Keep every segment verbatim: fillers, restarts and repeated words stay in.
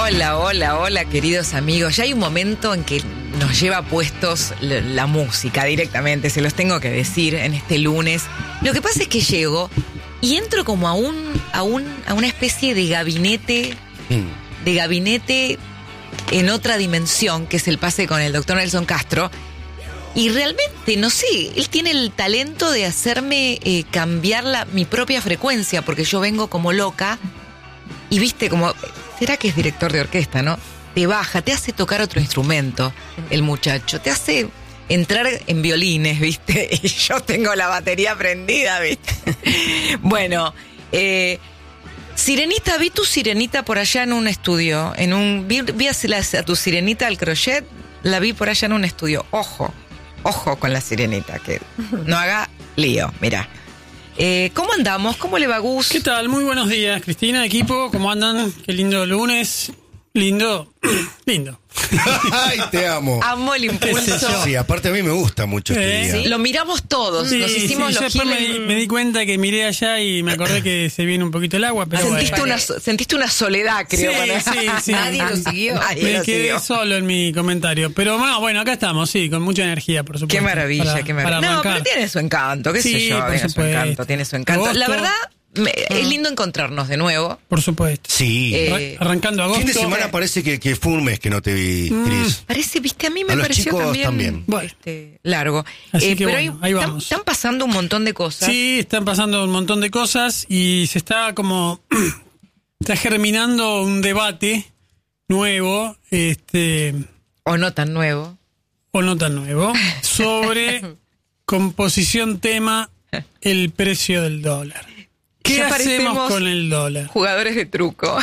Hola, hola, hola, queridos amigos. Ya hay un momento en que nos lleva puestos la, la música directamente, se los tengo que decir en este lunes. Lo que pasa es que llego y entro como a un, a un, a una especie de gabinete, mm. de gabinete en otra dimensión, que es el pase con el doctor Nelson Castro. Y realmente, no sé, él tiene el talento de hacerme eh, cambiar la, mi propia frecuencia, porque yo vengo como loca y viste como, será que es director de orquesta, ¿no? Te baja, te hace tocar otro instrumento el muchacho, te hace entrar en violines, viste, y yo tengo la batería prendida, viste. Bueno, eh, Sirenita, vi tu sirenita por allá en un estudio, en un vi, vi a, a tu sirenita al crochet, la vi por allá en un estudio, ojo. Ojo con la sirenita, que no haga lío, mirá. Eh, ¿Cómo andamos? ¿Cómo le va, Gus? ¿Qué tal? Muy buenos días, Cristina, equipo. ¿Cómo andan? Qué lindo lunes. Lindo. Lindo. Ay, te amo. Amo el impulso. Sí, aparte a mí me gusta mucho este ¿Eh? día. Sí, lo miramos todos, sí, nos hicimos sí, los yo giles. me, me di cuenta que miré allá y me acordé que se viene un poquito el agua, pero Sentiste, bueno. una, sentiste una soledad, creo. Sí, para... sí, sí. Nadie lo siguió. Nadie Me lo quedé siguió. solo en mi comentario. Pero no, bueno, acá estamos, sí, con mucha energía, por supuesto. Qué maravilla, para, qué maravilla. para No, arrancar. pero tiene su encanto, qué Sí, sé yo, por tiene su supuesto. encanto, tiene su encanto. Agosto. La verdad, me, es lindo encontrarnos de nuevo. Por supuesto. Sí. Eh, Arrancando agosto. Fin de semana parece que, que fue un mes que no te vi, Mm. Cris. Parece, viste, a mí me A los pareció chicos también, también. Bueno. Este, largo. Así Eh, que pero bueno, hay- ahí están, vamos. están pasando un montón de cosas. Sí, están pasando un montón de cosas y se está como está germinando un debate nuevo, este O no tan nuevo. o no tan nuevo, sobre composición tema el precio del dólar. ¿Qué Ya hacemos parecemos con el dólar? Jugadores de truco.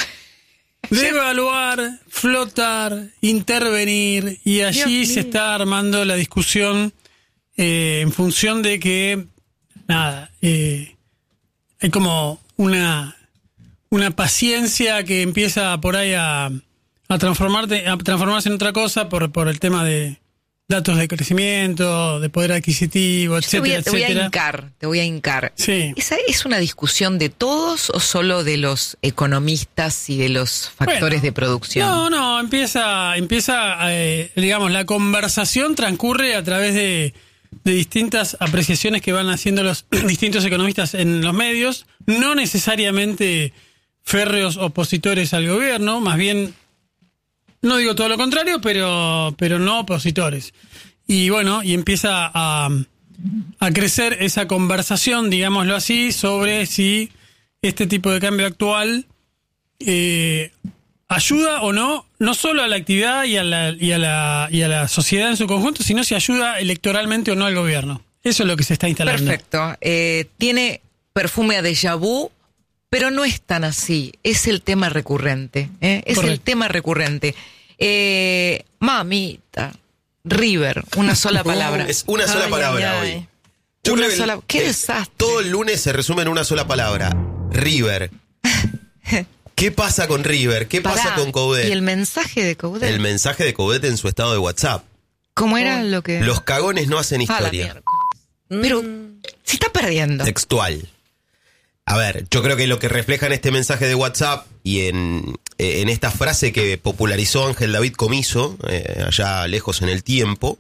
Devaluar, flotar, intervenir, y allí Dios se mío. está armando la discusión eh, en función de que, nada, eh, hay como una, una paciencia que empieza por ahí a, a, transformarte, a transformarse en otra cosa por, por el tema de datos de crecimiento, de poder adquisitivo, Te voy, etcétera, a, te voy a etcétera. hincar, te voy a hincar. Sí. ¿Esa es una discusión de todos o solo de los economistas y de los factores Bueno, de producción? No, no, empieza, empieza eh, digamos, la conversación transcurre a través de, de distintas apreciaciones que van haciendo los distintos economistas en los medios, no necesariamente férreos opositores al gobierno, más bien, no digo todo lo contrario, pero, pero no opositores. Y bueno, y empieza a, a crecer esa conversación, digámoslo así, sobre si este tipo de cambio actual eh, ayuda o no, no solo a la actividad y a la, y a la, y a la sociedad en su conjunto, sino si ayuda electoralmente o no al gobierno. Eso es lo que se está instalando. Perfecto. Eh, tiene perfume a déjà vu, pero no es tan así. Es el tema recurrente. ¿eh? Es Correcto. el tema recurrente. Eh, mamita, River, una sola palabra. Es una sola Ay, palabra ay, ay. hoy. Yo Una creo que sola- el- qué el- desastre. Todo el lunes se resume en una sola palabra. River. ¿Qué pasa con River? ¿Qué pasa Pará, con Coudet? ¿Y el mensaje de Coudet? El mensaje de Coudet en su estado de WhatsApp. ¿Cómo era lo que...? Los cagones no hacen Ah, la historia. miércoles. Pero se está perdiendo. Textual. A ver, yo creo que lo que refleja en este mensaje de WhatsApp y en, eh, en esta frase que popularizó Ángel David Comiso, eh, allá lejos en el tiempo,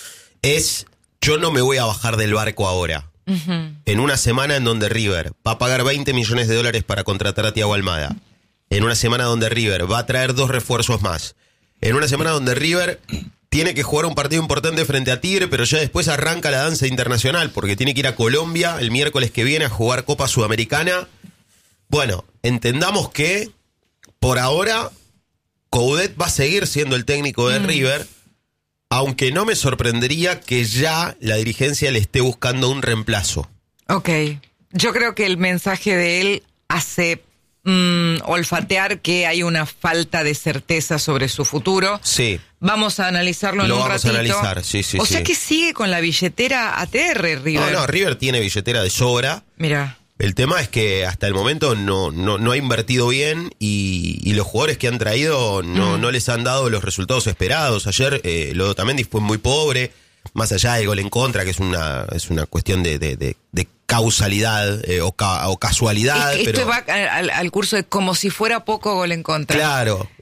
es: yo no me voy a bajar del barco ahora. Ujú. En una semana en donde River va a pagar veinte millones de dólares para contratar a Thiago Almada. En una semana donde River va a traer dos refuerzos más. En una semana donde River tiene que jugar un partido importante frente a Tigre, pero ya después arranca la danza internacional porque tiene que ir a Colombia el miércoles que viene a jugar Copa Sudamericana. Bueno, entendamos que por ahora Coudet va a seguir siendo el técnico de Mm. River, aunque no me sorprendería que ya la dirigencia le esté buscando un reemplazo. Ok. Yo creo que el mensaje de él hace mm, olfatear que hay una falta de certeza sobre su futuro. Sí. Vamos a analizarlo en Lo un vamos a ratito. analizar, sí, sí, O sí. sea que sigue con la billetera A T R, River. No, no, River tiene billetera de sobra. Mira. El tema es que hasta el momento no, no, no ha invertido bien y, y los jugadores que han traído no, Mm. no les han dado los resultados esperados. Ayer eh, lo de Otamendi fue muy pobre, más allá del gol en contra, que es una, es una cuestión de, de, de, de causalidad eh, o, ca, o casualidad. Es que esto pero va al, al curso de como si fuera poco gol en contra. claro,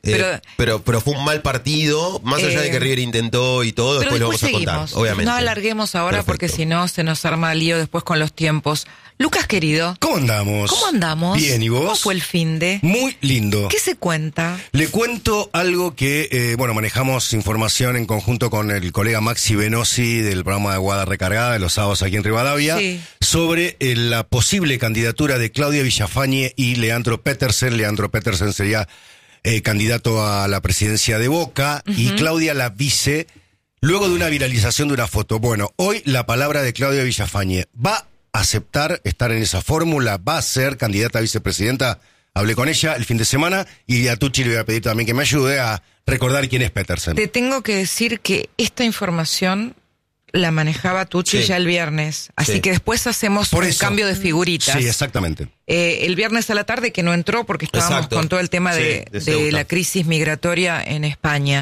Pero, eh, pero, pero fue un mal partido, más allá eh, de que River intentó y todo, pero después lo después vamos seguimos. a contar, obviamente. No alarguemos ahora Perfecto. porque si no se nos arma lío después con los tiempos. Lucas, querido, ¿Cómo andamos? ¿cómo andamos? Bien, ¿y vos? ¿Cómo fue el finde? Muy lindo. ¿Qué se cuenta? Le cuento algo que, eh, bueno, manejamos información en conjunto con el colega Maxi Venosi del programa de Guada Recargada de los sábados aquí en Rivadavia, Sí. sobre eh, la posible candidatura de Claudia Villafañe y Leandro Petersen. Leandro Petersen sería eh, candidato a la presidencia de Boca y Claudia la vice, luego de una viralización de una foto. Bueno, hoy la palabra de Claudia Villafañe. ¿Va a aceptar estar en esa fórmula? ¿Va a ser candidata a vicepresidenta? Hablé con ella el fin de semana y a Tucci le voy a pedir también que me ayude a recordar quién es Petersen. Te tengo que decir que esta información la manejaba Tucci Sí. ya el viernes, así Sí. que después hacemos Por un eso. cambio de figuritas. Sí, exactamente. Eh, el viernes a la tarde que no entró porque estábamos Exacto. con todo el tema Sí, de, de de Ceuta. la crisis migratoria en España.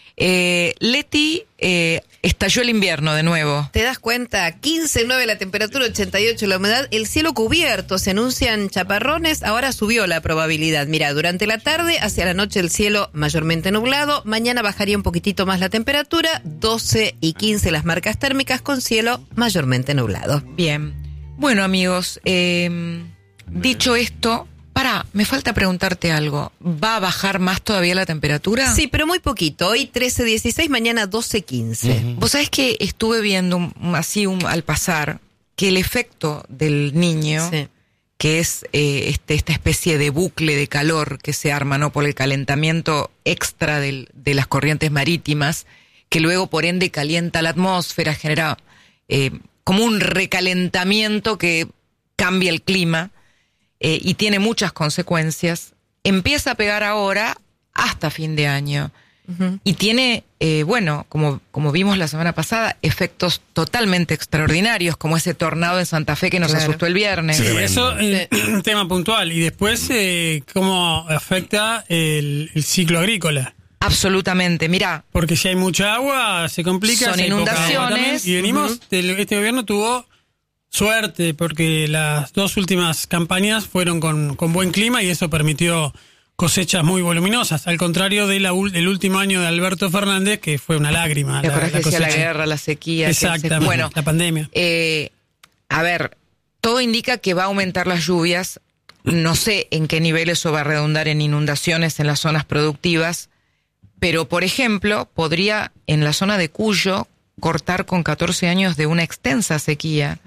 Eh, Leti, eh, estalló el invierno de nuevo. Te das cuenta, quince nueve la temperatura, ochenta y ocho la humedad, el cielo cubierto, se anuncian chaparrones, ahora subió la probabilidad. Mira, durante la tarde, hacia la noche el cielo mayormente nublado, mañana bajaría un poquitito más la temperatura, doce y quince las marcas térmicas con cielo mayormente nublado. Bien. Bueno, amigos, eh, dicho esto, pará, me falta preguntarte algo. ¿Va a bajar más todavía la temperatura? Sí, pero muy poquito, hoy trece dieciséis, mañana doce quince. Vos sabés que estuve viendo un- así un- al pasar que el efecto del niño, Sí. que es eh, este, esta especie de bucle de calor que se arma, ¿no?, por el calentamiento extra del- de las corrientes marítimas, que luego por ende calienta la atmósfera, genera eh, como un recalentamiento que cambia el clima eh, y tiene muchas consecuencias, empieza a pegar ahora hasta fin de año. Y tiene, eh, bueno, como, como vimos la semana pasada, efectos totalmente extraordinarios, como ese tornado en Santa Fe que nos Claro. asustó el viernes. Sí, Tremendo. eso es un tema puntual. Y después, eh, cómo afecta el, el ciclo agrícola. Absolutamente, mirá, Porque si hay mucha agua, se complica. Son si hay poca agua inundaciones. también. Y venimos, Ujú. del- este gobierno tuvo suerte, porque las dos últimas campañas fueron con, con buen clima y eso permitió cosechas muy voluminosas, al contrario de la ul- del último año de Alberto Fernández, que fue una lágrima. ¿te la- acordás la que decía la cosecha. guerra, la sequía? que se- Exactamente, Bueno, la pandemia. eh, a ver, todo indica que va a aumentar las lluvias. No sé en qué nivel eso va a redundar en inundaciones en las zonas productivas, pero, por ejemplo, podría en la zona de Cuyo cortar con catorce años de una extensa sequía.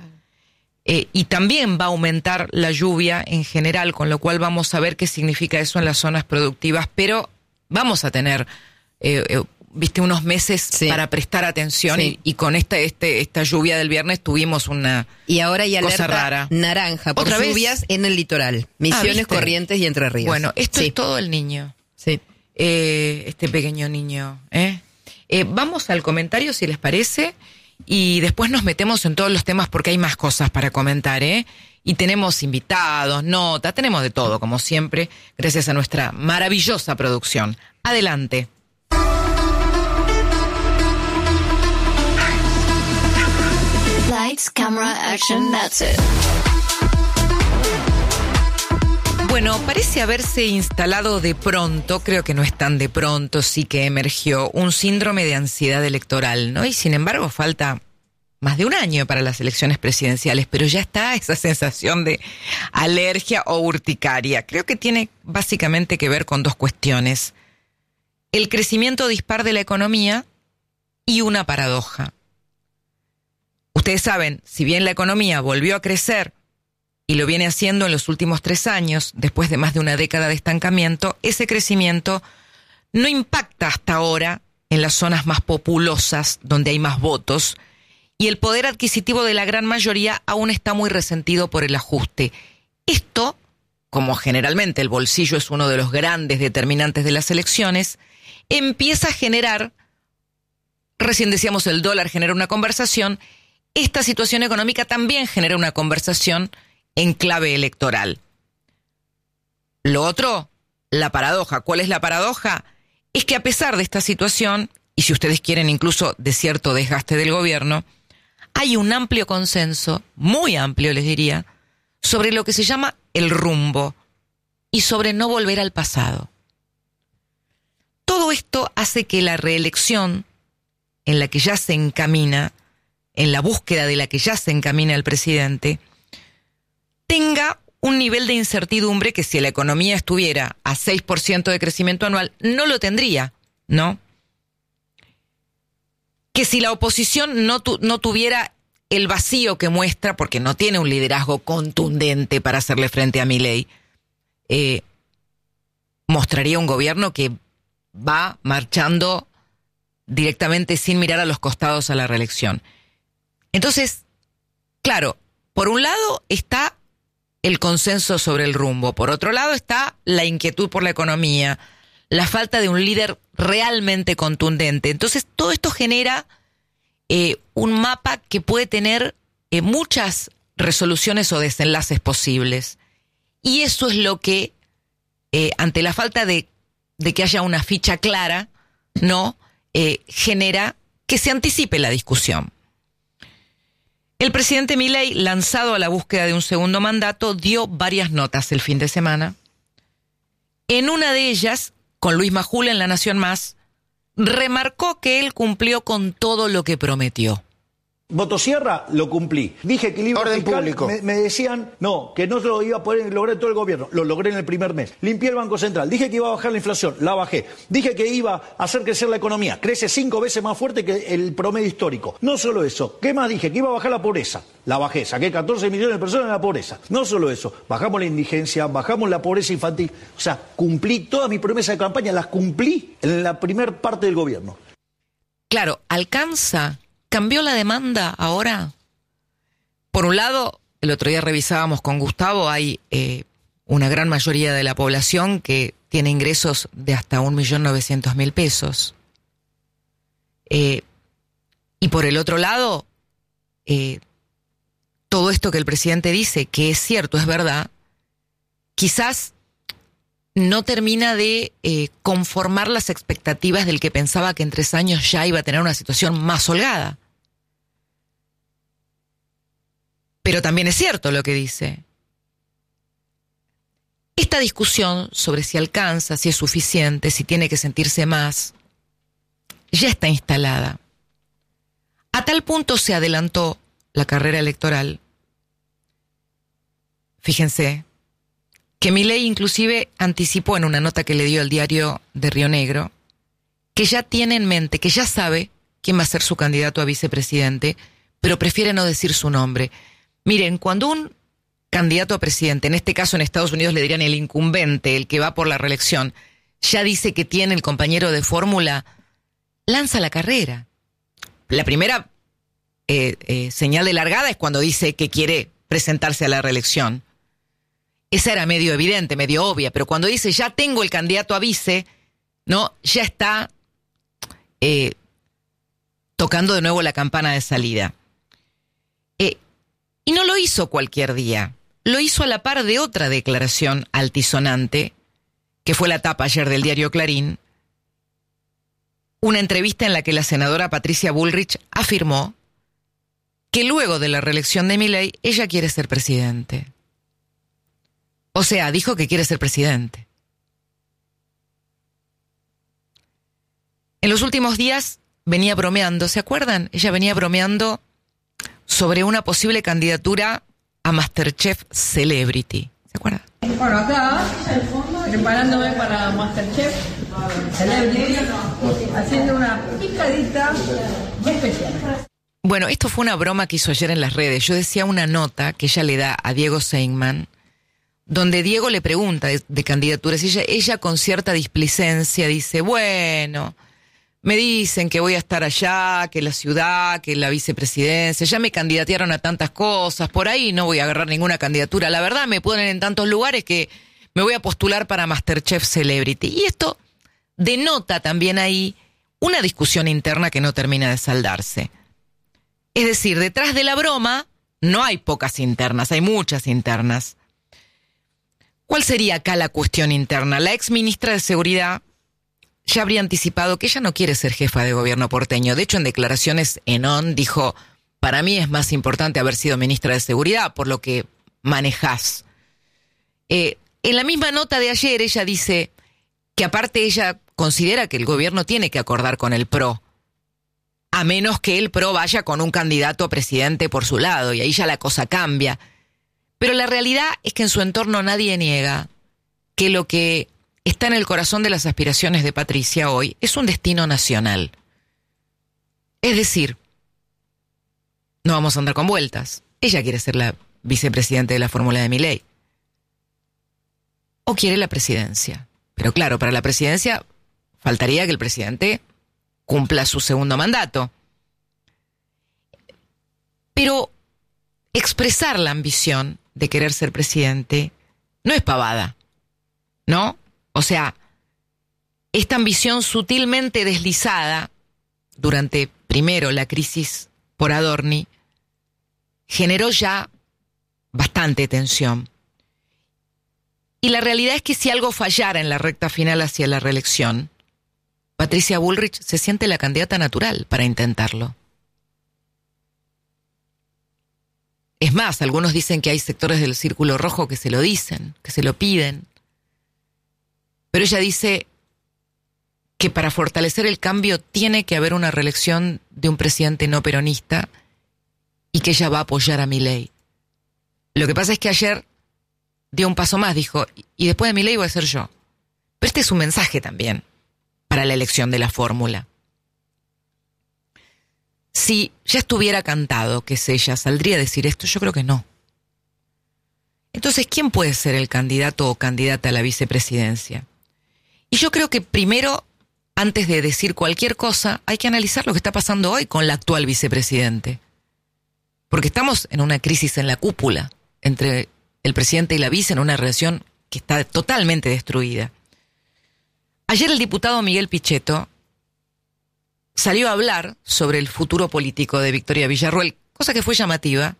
Eh, y también va a aumentar la lluvia en general, con lo cual vamos a ver qué significa eso en las zonas productivas, pero vamos a tener, eh, eh, viste, unos meses Sí. para prestar atención Sí. y, y con esta, este, esta lluvia del viernes tuvimos una... Y ahora hay Cosa alerta rara. naranja por ¿Otra vez? lluvias en el litoral. Misiones, ¿viste? Corrientes y Entre Ríos. Bueno, esto sí. es todo el niño, Sí. eh, este pequeño niño. ¿eh? Eh, vamos al comentario, si les parece, y después nos metemos en todos los temas porque hay más cosas para comentar, ¿eh? Y tenemos invitados, notas, tenemos de todo, como siempre, gracias a nuestra maravillosa producción. Adelante. Lights, camera, action, that's it. Bueno, parece haberse instalado de pronto, creo que no es tan de pronto, sí que emergió un síndrome de ansiedad electoral, ¿no? Y sin embargo falta más de un año para las elecciones presidenciales, pero ya está esa sensación de alergia o urticaria. Creo que tiene básicamente que ver con dos cuestiones. El crecimiento dispar de la economía y una paradoja. Ustedes saben, si bien la economía volvió a crecer y lo viene haciendo en los últimos tres años, después de más de una década de estancamiento, ese crecimiento no impacta hasta ahora en las zonas más populosas, donde hay más votos, y el poder adquisitivo de la gran mayoría aún está muy resentido por el ajuste. Esto, como generalmente el bolsillo es uno de los grandes determinantes de las elecciones, empieza a generar, recién decíamos el dólar genera una conversación, esta situación económica también genera una conversación en clave electoral. Lo otro, la paradoja. ¿Cuál es la paradoja? Es que a pesar de esta situación, y si ustedes quieren incluso de cierto desgaste del gobierno, hay un amplio consenso, muy amplio les diría, sobre lo que se llama el rumbo y sobre no volver al pasado. todo esto hace que la reelección en la que ya se encamina, en la búsqueda de la que ya se encamina el presidente, tenga un nivel de incertidumbre que si la economía estuviera a seis por ciento de crecimiento anual, no lo tendría, ¿no? Que si la oposición no, tu, no tuviera el vacío que muestra, porque no tiene un liderazgo contundente para hacerle frente a Milei, eh, mostraría un gobierno que va marchando directamente sin mirar a los costados a la reelección. Entonces, claro, por un lado está el consenso sobre el rumbo, por otro lado está la inquietud por la economía, la falta de un líder realmente contundente. Entonces, todo esto genera eh, un mapa que puede tener eh, muchas resoluciones o desenlaces posibles. Y eso es lo que, eh, ante la falta de, de que haya una ficha clara, ¿no? Eh, genera que se anticipe la discusión. El presidente Milei, lanzado a la búsqueda de un segundo mandato, dio varias notas el fin de semana. En una de ellas, con Luis Majul en La Nación Más, remarcó que él cumplió con todo lo que prometió. Motosierra lo cumplí. Dije que el IVA Orden fiscal, público. Me, me decían, no, que no lo iba a poder lograr en todo el gobierno. Lo logré en el primer mes. Limpié el Banco Central. Dije que iba a bajar la inflación. La bajé. Dije que iba a hacer crecer la economía. Crece cinco veces más fuerte que el promedio histórico. No solo eso. ¿Qué más dije? Que iba a bajar la pobreza. La bajé. Saqué catorce millones de personas en la pobreza. No solo eso. Bajamos la indigencia, bajamos la pobreza infantil. O sea, cumplí todas mis promesas de campaña. Las cumplí en la primer parte del gobierno. Claro, alcanza. ¿Cambió la demanda ahora? Por un lado, el otro día revisábamos con Gustavo, hay eh, una gran mayoría de la población que tiene ingresos de hasta un millón novecientos mil pesos. Eh, y por el otro lado, eh, todo esto que el presidente dice, que es cierto, es verdad, quizás no termina de eh, conformar las expectativas del que pensaba que en tres años ya iba a tener una situación más holgada. Pero también es cierto lo que dice. Esta discusión sobre si alcanza, si es suficiente, si tiene que sentirse más, ya está instalada. A tal punto se adelantó la carrera electoral. Fíjense que Milei inclusive anticipó en una nota que le dio al diario de Río Negro que ya tiene en mente, que ya sabe quién va a ser su candidato a vicepresidente, pero prefiere no decir su nombre. Miren, cuando un candidato a presidente, en este caso en Estados Unidos le dirían el incumbente, el que va por la reelección, ya dice que tiene el compañero de fórmula, lanza la carrera. La primera eh, eh, señal de largada es cuando dice que quiere presentarse a la reelección. Esa era medio evidente, medio obvia, pero cuando dice ya tengo el candidato a vice, ¿no? Ya está eh, tocando de nuevo la campana de salida. Eh, y no lo hizo cualquier día, lo hizo a la par de otra declaración altisonante, que fue la tapa ayer del diario Clarín, una entrevista en la que la senadora Patricia Bullrich afirmó que luego de la reelección de Milei, ella quiere ser presidente. O sea, dijo que quiere ser presidente. En los últimos días venía bromeando, ¿se acuerdan? Ella venía bromeando sobre una posible candidatura a MasterChef Celebrity. ¿Se acuerdan? Bueno, acá, preparándome para MasterChef Celebrity, haciendo una picadita muy especial. Bueno, esto fue una broma que hizo ayer en las redes. Yo decía una nota que ella le da a Diego Seinman, donde Diego le pregunta de, de candidaturas y ella, ella con cierta displicencia dice, bueno, me dicen que voy a estar allá, que la ciudad, que la vicepresidencia, ya me candidatearon a tantas cosas, por ahí no voy a agarrar ninguna candidatura. La verdad me ponen en tantos lugares que me voy a postular para MasterChef Celebrity. Y esto denota también ahí una discusión interna que no termina de saldarse. Es decir, detrás de la broma no hay pocas internas, hay muchas internas. ¿Cuál sería acá la cuestión interna? La ex ministra de Seguridad ya habría anticipado que ella no quiere ser jefa de gobierno porteño. De hecho, en declaraciones en O N dijo, para mí es más importante haber sido ministra de Seguridad por lo que manejás. Eh, en la misma nota de ayer ella dice que aparte ella considera que el gobierno tiene que acordar con el P R O, a menos que el P R O vaya con un candidato a presidente por su lado, y ahí ya la cosa cambia. Pero la realidad es que en su entorno nadie niega que lo que está en el corazón de las aspiraciones de Patricia hoy es un destino nacional. Es decir, no vamos a andar con vueltas. Ella quiere ser la vicepresidente de la fórmula de Milei. O quiere la presidencia. Pero claro, para la presidencia faltaría que el presidente cumpla su segundo mandato. Pero expresar la ambición de querer ser presidente no es pavada, ¿no? O sea, esta ambición sutilmente deslizada durante, primero, la crisis por Adorni, generó ya bastante tensión. Y la realidad es que si algo fallara en la recta final hacia la reelección, Patricia Bullrich se siente la candidata natural para intentarlo. Es más, algunos dicen que hay sectores del Círculo Rojo que se lo dicen, que se lo piden. Pero ella dice que para fortalecer el cambio tiene que haber una reelección de un presidente no peronista y que ella va a apoyar a Milei. Lo que pasa es que ayer dio un paso más, dijo, y después de Milei voy a ser yo. Pero este es un mensaje también para la elección de la fórmula. Si ya estuviera cantado que es ella, ¿saldría a decir esto? Yo creo que no. Entonces, ¿quién puede ser el candidato o candidata a la vicepresidencia? Y yo creo que primero, antes de decir cualquier cosa, hay que analizar lo que está pasando hoy con la actual vicepresidente. Porque estamos en una crisis en la cúpula entre el presidente y la vice, en una relación que está totalmente destruida. Ayer el diputado Miguel Pichetto salió a hablar sobre el futuro político de Victoria Villarruel, cosa que fue llamativa,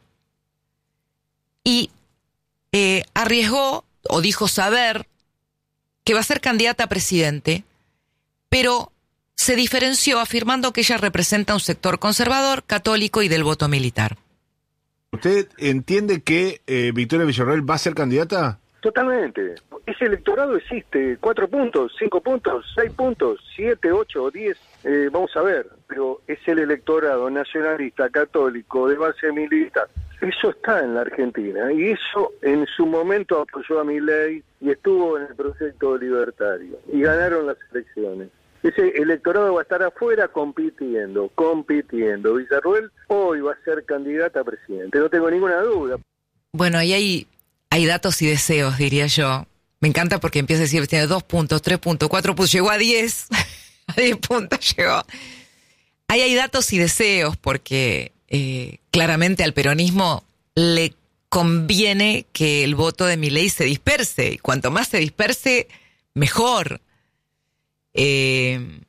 y eh, arriesgó, o dijo saber, que va a ser candidata a presidente, pero se diferenció afirmando que ella representa un sector conservador, católico y del voto militar. ¿Usted entiende que eh, Victoria Villarruel va a ser candidata? Totalmente. Ese electorado existe. Cuatro puntos, cinco puntos, seis puntos, siete, ocho o diez. Eh, vamos a ver. Pero es el electorado nacionalista, católico, de base militar. Eso está en la Argentina. Y eso en su momento apoyó a Milei y estuvo en el proyecto libertario. Y ganaron las elecciones. Ese electorado va a estar afuera compitiendo, compitiendo. Villarruel hoy va a ser candidata a presidente, no tengo ninguna duda. Bueno, ahí hay, hay datos y deseos, diría yo. Me encanta porque empieza a decir, tiene dos puntos, tres puntos, cuatro puntos, llegó a diez. A diez puntos llegó. Ahí hay datos y deseos porque eh, claramente al peronismo le conviene que el voto de Milei se disperse. Y cuanto más se disperse, mejor. Eh,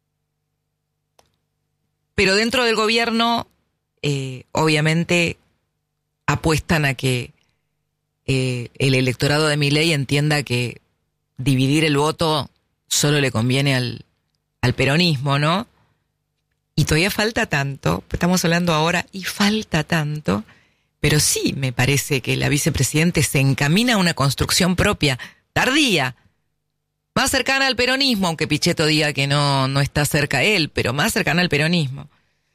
pero dentro del gobierno, eh, obviamente, apuestan a que eh, el electorado de Milei entienda que dividir el voto solo le conviene al, al peronismo, ¿no? Y todavía falta tanto, estamos hablando ahora, y falta tanto, pero sí me parece que la vicepresidente se encamina a una construcción propia, tardía, más cercana al peronismo, aunque Pichetto diga que no, no está cerca a él, pero más cercana al peronismo.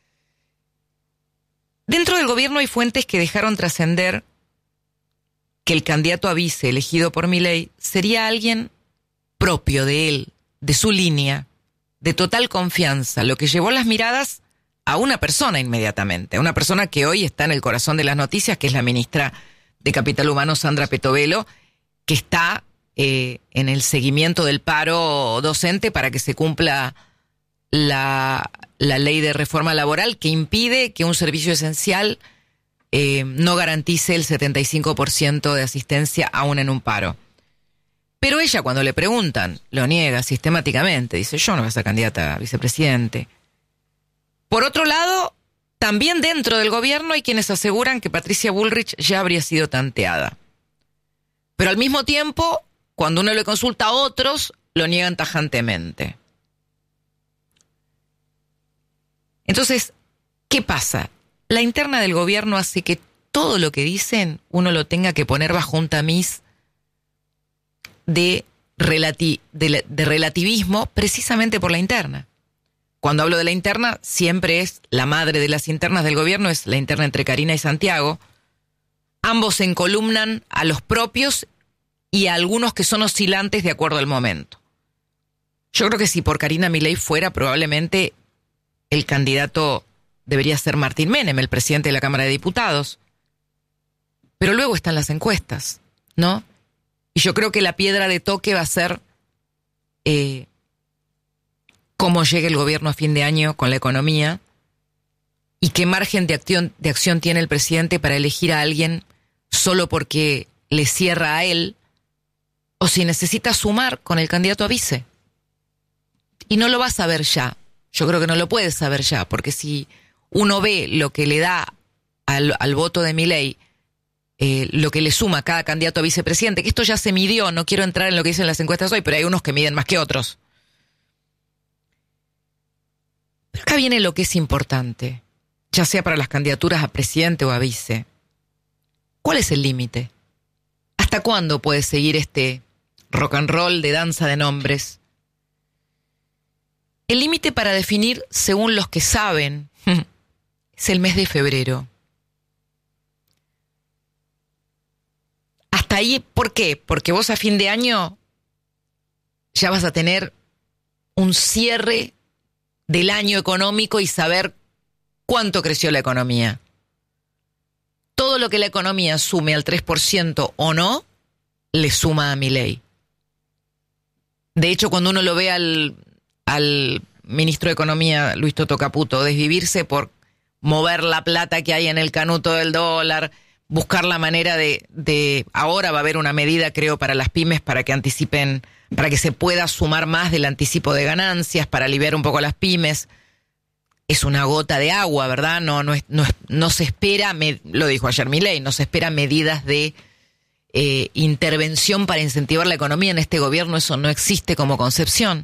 Dentro del gobierno hay fuentes que dejaron trascender que el candidato a vice elegido por Milei sería alguien propio de él, de su línea, de total confianza, lo que llevó las miradas a una persona inmediatamente, a una persona que hoy está en el corazón de las noticias, que es la ministra de Capital Humano, Sandra Petovelo, que está Eh, en el seguimiento del paro docente para que se cumpla la, la ley de reforma laboral que impide que un servicio esencial eh, no garantice el setenta y cinco por ciento de asistencia aún en un paro. Pero ella, cuando le preguntan, lo niega sistemáticamente, dice, yo no voy a ser candidata a vicepresidente. Por otro lado, también dentro del gobierno hay quienes aseguran que Patricia Bullrich ya habría sido tanteada. Pero al mismo tiempo, cuando uno le consulta a otros, lo niegan tajantemente. Entonces, ¿qué pasa? La interna del gobierno hace que todo lo que dicen uno lo tenga que poner bajo un tamiz de relati- de, de relativismo precisamente por la interna. Cuando hablo de la interna, siempre es la madre de las internas del gobierno, es la interna entre Karina y Santiago. Ambos se encolumnan a los propios y a algunos que son oscilantes de acuerdo al momento. Yo creo que si por Karina Milei fuera, probablemente el candidato debería ser Martín Menem, el presidente de la Cámara de Diputados. Pero luego están las encuestas, ¿no? Y yo creo que la piedra de toque va a ser eh, cómo llegue el gobierno a fin de año con la economía y qué margen de acción, de acción tiene el presidente para elegir a alguien solo porque le cierra a él, o si necesita sumar con el candidato a vice. Y no lo va a saber ya. Yo creo que no lo puede saber ya, porque si uno ve lo que le da al, al voto de Milei, eh, lo que le suma a cada candidato a vicepresidente, que esto ya se midió, no quiero entrar en lo que dicen las encuestas hoy, pero hay unos que miden más que otros. Pero acá viene lo que es importante, ya sea para las candidaturas a presidente o a vice. ¿Cuál es el límite? ¿Hasta cuándo puede seguir este rock and roll de danza de nombres? El límite para definir, según los que saben, es el mes de febrero. Hasta ahí, ¿por qué? Porque vos a fin de año ya vas a tener un cierre del año económico y saber cuánto creció la economía. Todo lo que la economía sume al tres por ciento o no, le suma a Milei. De hecho, cuando uno lo ve al, al ministro de Economía, Luis Toto Caputo, desvivirse por mover la plata que hay en el canuto del dólar, buscar la manera de, de... Ahora va a haber una medida, creo, para las pymes para que anticipen, para que se pueda sumar más del anticipo de ganancias, para aliviar un poco a las pymes. Es una gota de agua, ¿verdad? No, no, es, no, es, no se espera, me, lo dijo ayer Milei, no se espera medidas de eh, intervención para incentivar la economía en este gobierno, eso no existe como concepción.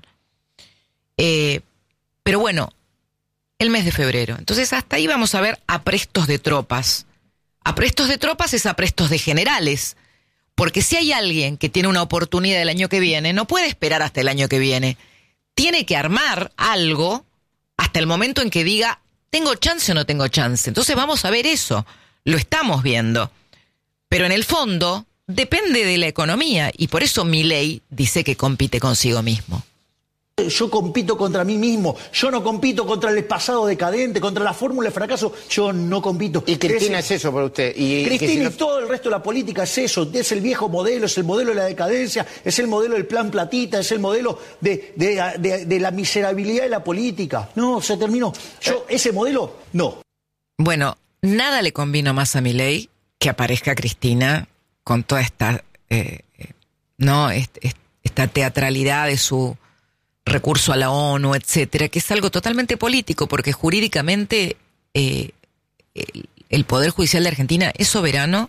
Eh, pero bueno, el mes de febrero. Entonces hasta ahí vamos a ver aprestos de tropas. Aprestos de tropas es aprestos de generales, porque si hay alguien que tiene una oportunidad el año que viene, no puede esperar hasta el año que viene. Tiene que armar algo hasta el momento en que diga, ¿tengo chance o no tengo chance? Entonces vamos a ver eso, lo estamos viendo. Pero en el fondo depende de la economía y por eso Milei dice que compite consigo mismo. Yo compito contra mí mismo, yo no compito contra el pasado decadente, contra la fórmula de fracaso, yo no compito. Y Cristina es, es eso para usted. Y Cristina si no... y todo el resto de la política es eso, es el viejo modelo, es el modelo de la decadencia, es el modelo del plan platita, es el modelo de, de, de, de la miserabilidad de la política. No, se terminó. Yo, ese modelo, no. Bueno, nada le convino más a Milei que aparezca Cristina con toda esta, eh, no, este, esta teatralidad de su recurso a la ONU, etcétera, que es algo totalmente político, porque jurídicamente eh, el, el Poder Judicial de Argentina es soberano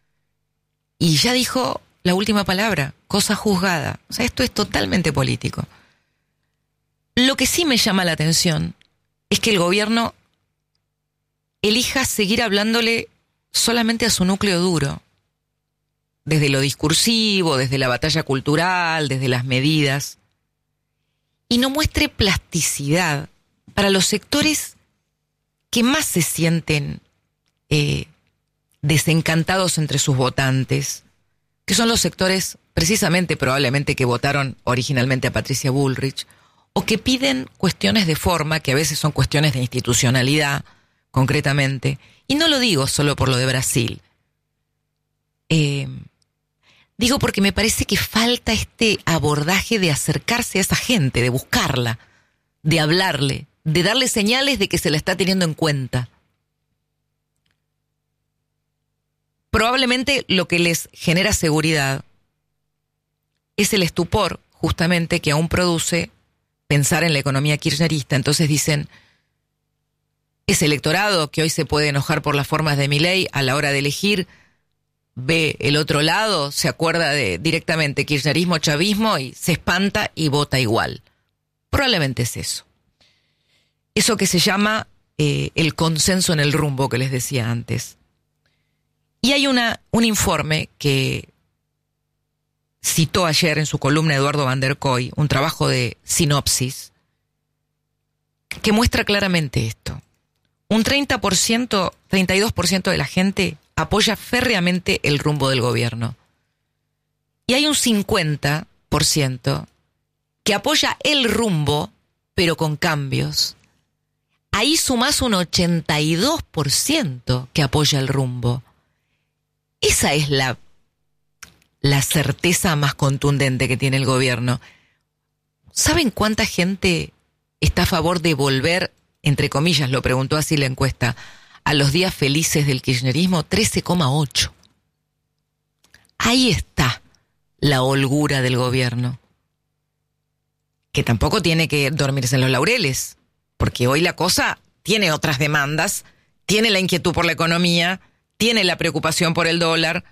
y ya dijo la última palabra, cosa juzgada. O sea, esto es totalmente político. Lo que sí me llama la atención es que el gobierno elija seguir hablándole solamente a su núcleo duro, desde lo discursivo, desde la batalla cultural, desde las medidas, y no muestre plasticidad para los sectores que más se sienten eh, desencantados entre sus votantes, que son los sectores precisamente probablemente que votaron originalmente a Patricia Bullrich, o que piden cuestiones de forma, que a veces son cuestiones de institucionalidad, concretamente, y no lo digo solo por lo de Brasil. Eh, Digo porque me parece que falta este abordaje de acercarse a esa gente, de buscarla, de hablarle, de darle señales de que se la está teniendo en cuenta. Probablemente lo que les genera seguridad es el estupor, justamente, que aún produce pensar en la economía kirchnerista. Entonces dicen, ese electorado que hoy se puede enojar por las formas de Milei a la hora de elegir, ve el otro lado, se acuerda de directamente kirchnerismo, chavismo y se espanta y vota igual. Probablemente es eso. Eso que se llama eh, el consenso en el rumbo que les decía antes. Y hay una, un informe que citó ayer en su columna Eduardo Van der Koy, un trabajo de sinopsis, que muestra claramente esto. Un treinta por ciento, treinta y dos por ciento de la gente apoya férreamente el rumbo del gobierno. Y hay un cincuenta por ciento que apoya el rumbo, pero con cambios. Ahí sumás un ochenta y dos por ciento que apoya el rumbo. Esa es la, la certeza más contundente que tiene el gobierno. ¿Saben cuánta gente está a favor de volver, entre comillas, lo preguntó así la encuesta, a los días felices del kirchnerismo? trece coma ocho. Ahí está la holgura del gobierno, que tampoco tiene que dormirse en los laureles, porque hoy la cosa tiene otras demandas, tiene la inquietud por la economía, tiene la preocupación por el dólar.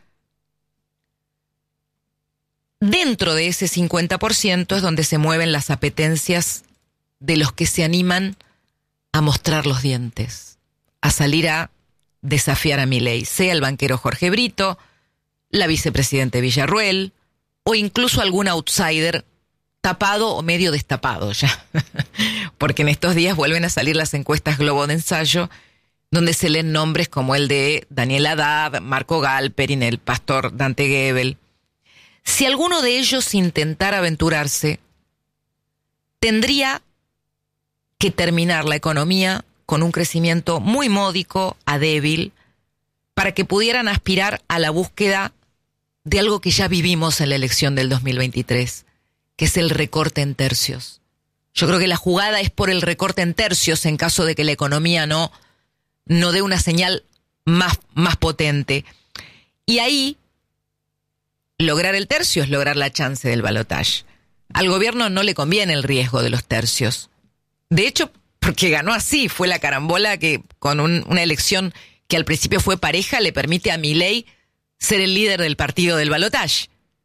Dentro de ese cincuenta por ciento es donde se mueven las apetencias de los que se animan a mostrar los dientes, a salir a desafiar a Milei, sea el banquero Jorge Brito, la vicepresidente Villarruel, o incluso algún outsider tapado o medio destapado ya. Porque en estos días vuelven a salir las encuestas Globo de Ensayo, donde se leen nombres como el de Daniel Haddad, Marco Galperin, el pastor Dante Gebel. Si alguno de ellos intentara aventurarse, tendría que terminar la economía con un crecimiento muy módico a débil, para que pudieran aspirar a la búsqueda de algo que ya vivimos en la elección del dos mil veintitrés, que es el recorte en tercios. Yo creo que la jugada es por el recorte en tercios en caso de que la economía no, no dé una señal más, más potente. Y ahí, lograr el tercio es lograr la chance del balotaje. Al gobierno no le conviene el riesgo de los tercios. De hecho, porque ganó así, fue la carambola que con un, una elección que al principio fue pareja le permite a Milei ser el líder del partido del balotaje.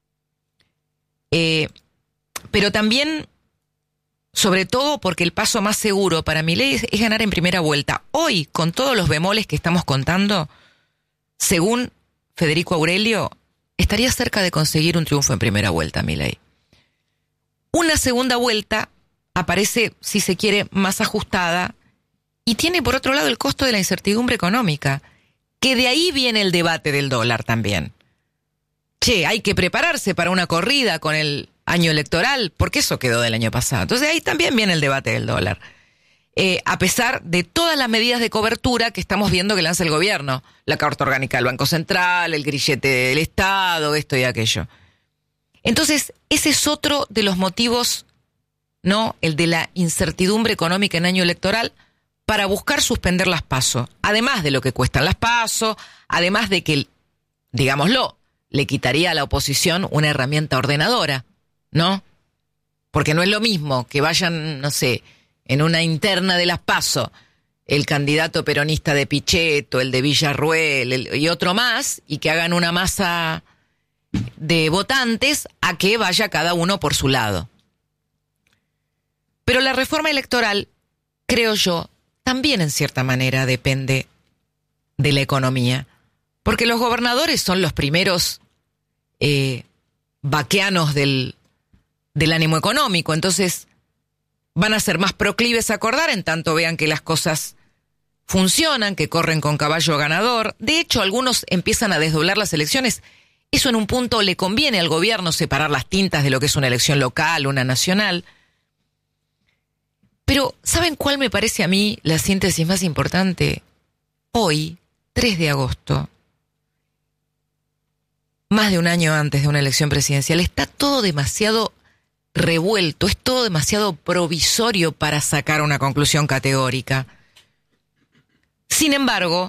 Eh, pero también, sobre todo, porque el paso más seguro para Milei es, es ganar en primera vuelta. Hoy, con todos los bemoles que estamos contando, según Federico Aurelio, estaría cerca de conseguir un triunfo en primera vuelta, Milei. Una segunda vuelta aparece, si se quiere, más ajustada y tiene, por otro lado, el costo de la incertidumbre económica, que de ahí viene el debate del dólar también. Che, hay que prepararse para una corrida con el año electoral, porque eso quedó del año pasado. Entonces ahí también viene el debate del dólar. Eh, a pesar de todas las medidas de cobertura que estamos viendo que lanza el gobierno, la Carta Orgánica del Banco Central, el grillete del Estado, esto y aquello. Entonces, ese es otro de los motivos, ¿no? El de la incertidumbre económica en año electoral, para buscar suspender las PASO. Además de lo que cuestan las PASO, además de que, digámoslo, le quitaría a la oposición una herramienta ordenadora, ¿no? Porque no es lo mismo que vayan, no sé, en una interna de las PASO, el candidato peronista de Pichetto, el de Villarruel el, y otro más, y que hagan una masa de votantes, a que vaya cada uno por su lado. Pero la reforma electoral, creo yo, también en cierta manera depende de la economía, porque los gobernadores son los primeros eh, vaqueanos del, del ánimo económico, entonces van a ser más proclives a acordar en tanto vean que las cosas funcionan, que corren con caballo ganador. De hecho, algunos empiezan a desdoblar las elecciones. Eso en un punto le conviene al gobierno, separar las tintas de lo que es una elección local, una nacional. Pero, ¿saben cuál me parece a mí la síntesis más importante? Hoy, tres de agosto, más de un año antes de una elección presidencial, está todo demasiado revuelto, es todo demasiado provisorio para sacar una conclusión categórica. Sin embargo,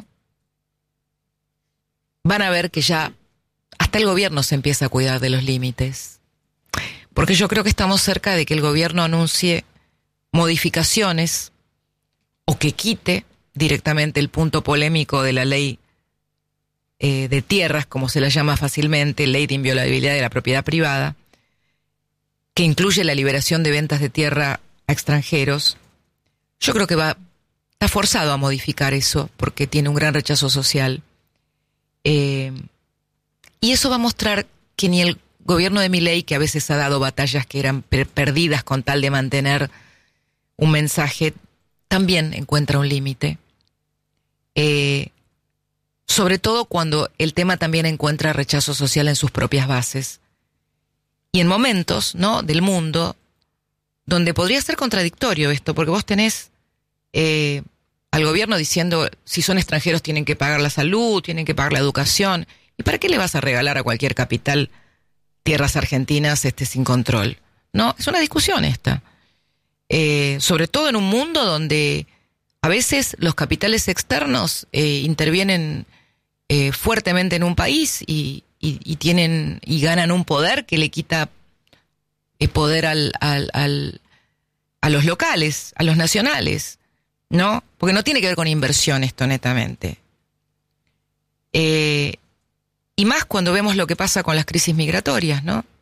van a ver que ya hasta el gobierno se empieza a cuidar de los límites. Porque yo creo que estamos cerca de que el gobierno anuncie modificaciones o que quite directamente el punto polémico de la ley eh, de tierras, como se la llama fácilmente, ley de inviolabilidad de la propiedad privada, que incluye la liberación de ventas de tierra a extranjeros. Yo creo que va, está forzado a modificar eso porque tiene un gran rechazo social. Eh, y eso va a mostrar que ni el gobierno de Milei, que a veces ha dado batallas que eran per- perdidas con tal de mantener un mensaje, también encuentra un límite. Eh, sobre todo cuando el tema también encuentra rechazo social en sus propias bases. Y en momentos, ¿no?, del mundo donde podría ser contradictorio esto, porque vos tenés eh, al gobierno diciendo si son extranjeros tienen que pagar la salud, tienen que pagar la educación. ¿Y para qué le vas a regalar a cualquier capital tierras argentinas este, sin control? No, es una discusión esta. Eh, sobre todo en un mundo donde a veces los capitales externos eh, intervienen eh, fuertemente en un país y, y, y tienen y ganan un poder que le quita eh, poder al, al, al, a los locales, a los nacionales, ¿no? Porque no tiene que ver con inversión esto netamente. Eh, y más cuando vemos lo que pasa con las crisis migratorias, ¿no?